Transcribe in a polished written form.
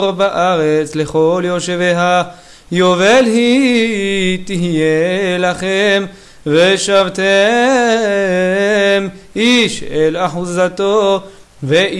בארץ לכל יושביה, יובל היא תהיה לכם, ושבתם איש אל אחוזתו,